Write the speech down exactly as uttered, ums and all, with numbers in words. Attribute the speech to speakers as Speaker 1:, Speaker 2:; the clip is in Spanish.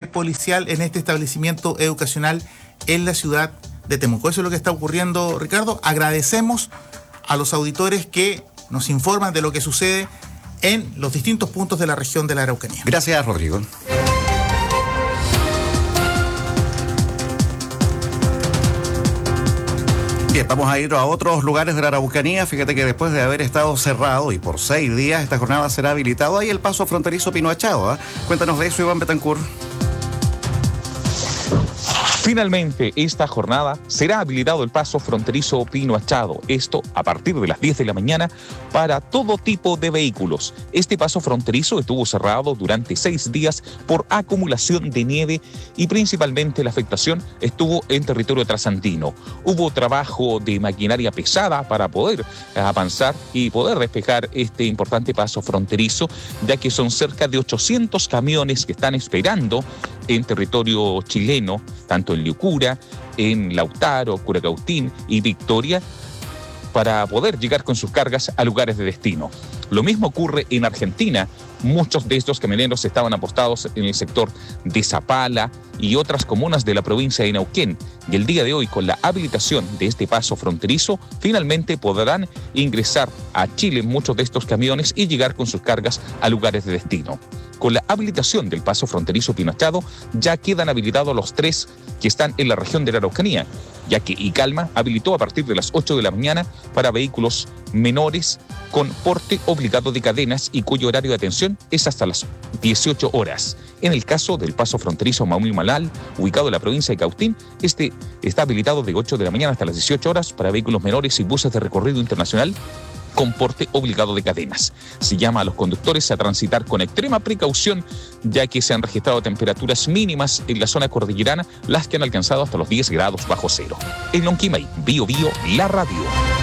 Speaker 1: policial en este establecimiento educacional en la ciudad de Temuco. Eso es lo que está ocurriendo, Ricardo. Agradecemos a los auditores que nos informan de lo que sucede en los distintos puntos de la región de la Araucanía.
Speaker 2: Gracias, Rodrigo. Bien, vamos a ir a otros lugares de la Araucanía. Fíjate que después de haber estado cerrado y por seis días, esta jornada será habilitado ahí el paso fronterizo Pino Achado, ¿eh? Cuéntanos de eso, Iván Betancourt.
Speaker 3: Finalmente, esta jornada será habilitado el paso fronterizo Pino Achado. Esto a partir de las diez de la mañana para todo tipo de vehículos. Este paso fronterizo estuvo cerrado durante seis días por acumulación de nieve y principalmente la afectación estuvo en territorio trasandino. Hubo trabajo de maquinaria pesada para poder avanzar y poder despejar este importante paso fronterizo, ya que son cerca de ochocientos camiones que están esperando en territorio chileno, tanto en Liucura, en Lautaro, Curacautín y Victoria, para poder llegar con sus cargas a lugares de destino. Lo mismo ocurre en Argentina. Muchos de estos camioneros estaban apostados en el sector de Zapala y otras comunas de la provincia de Neuquén. Y el día de hoy, con la habilitación de este paso fronterizo, finalmente podrán ingresar a Chile muchos de estos camiones y llegar con sus cargas a lugares de destino. Con la habilitación del paso fronterizo Pino Achado, ya quedan habilitados los tres que están en la región de la Araucanía, ya que Icalma habilitó a partir de las ocho de la mañana para vehículos menores con porte obligado de cadenas y cuyo horario de atención es hasta las dieciocho horas. En el caso del paso fronterizo Maumil-Malal, ubicado en la provincia de Cautín, este está habilitado de ocho de la mañana hasta las dieciocho horas para vehículos menores y buses de recorrido internacional con porte obligado de cadenas. Se llama a los conductores a transitar con extrema precaución, ya que se han registrado temperaturas mínimas en la zona cordillerana, las que han alcanzado hasta los diez grados bajo cero. En Lonquimay, Bio Bio, la radio.